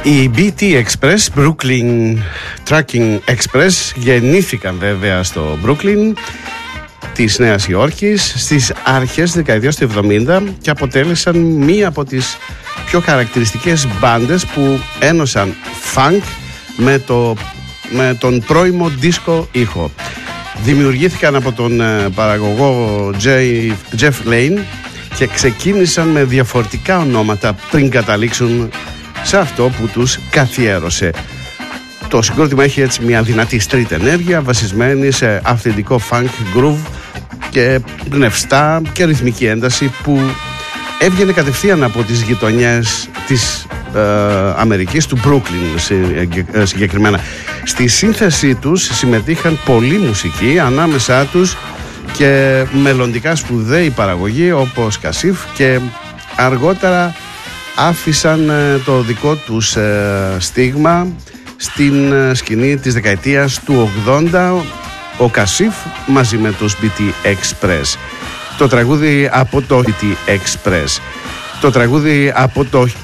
Οι BT Express, Brooklyn Trucking Express, γεννήθηκαν βέβαια στο Brooklyn της Νέας Υόρκης στις αρχές της δεκαετίας του 70 και αποτέλεσαν μία από τις πιο χαρακτηριστικές μπάντες που ένωσαν funk με τον πρώιμο disco ήχο. Δημιουργήθηκαν από τον παραγωγό Jeff Lane και ξεκίνησαν με διαφορετικά ονόματα πριν καταλήξουν σε αυτό που τους καθιέρωσε. Το συγκρότημα έχει έτσι μια δυνατή street ενέργεια βασισμένη σε αυθεντικό funk groove και πνευστά και ρυθμική ένταση που έβγαινε κατευθείαν από τις γειτονιές της Αμερικής, του Brooklyn συγκεκριμένα. Στη σύνθεσή τους συμμετείχαν πολλοί μουσικοί, ανάμεσά τους και μελλοντικά σπουδαίοι παραγωγοί όπως Κασίφ, και αργότερα άφησαν το δικό τους στίγμα στην σκηνή της δεκαετίας του 80, ο Κασίφ μαζί με τους BT Express. Το τραγούδι από το BT Express. Το τραγούδι από το